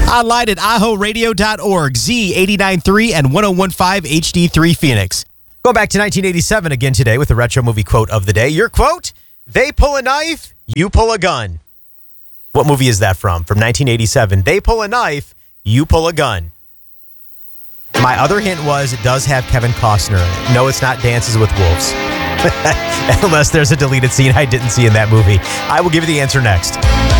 Online at ahoradio.org, Z89.3 and 101.5 HD3 Phoenix. Go back to 1987 again today with the retro movie quote of the day. Your quote, they pull a knife, you pull a gun. What movie is that from? From 1987. They pull a knife, you pull a gun. My other hint was it does have Kevin Costner in it. No, it's not Dances with Wolves. Unless there's a deleted scene I didn't see in that movie. I will give you the answer next.